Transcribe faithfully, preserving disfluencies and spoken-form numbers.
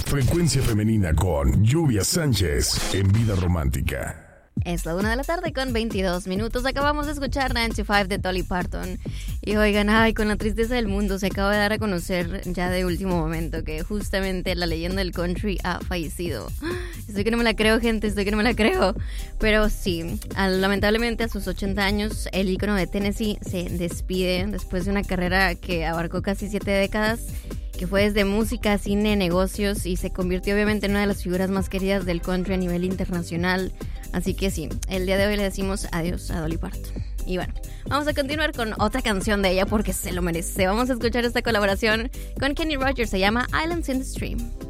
Frecuencia Femenina con Lluvia Sánchez en Vida Romántica. Es la una de la tarde con veintidós minutos. Acabamos de escuchar noventa y cinco de Dolly Parton. Y oigan, ay, con la tristeza del mundo se acaba de dar a conocer ya de último momento que justamente la leyenda del country ha fallecido. Estoy que no me la creo, gente, estoy que no me la creo. Pero sí, al, lamentablemente a sus ochenta años, el ícono de Tennessee se despide después de una carrera que abarcó casi siete décadas, que fue desde música, cine, negocios, y se convirtió obviamente en una de las figuras más queridas del country a nivel internacional. Así que sí, el día de hoy le decimos adiós a Dolly Parton. Y bueno, vamos a continuar con otra canción de ella porque se lo merece. Vamos a escuchar esta colaboración con Kenny Rogers, se llama Islands in the Stream.